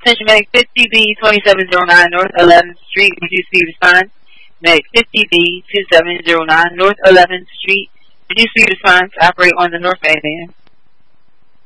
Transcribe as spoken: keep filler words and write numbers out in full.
Attention, Medic fifty B twenty-seven oh nine North eleventh Street. Would you see response? Medic fifty B twenty-seven oh nine North eleventh Street. Would you see response? Operate on the North Van.